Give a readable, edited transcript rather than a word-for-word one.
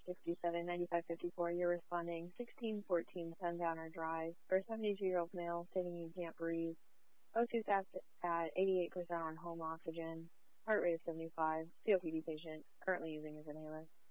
679554. You're responding 1614 Sundowner Drive for a 72-year-old male stating he can't breathe. O2 stats at 88% on home oxygen. Heart rate of 75. COPD patient. Currently using his inhaler.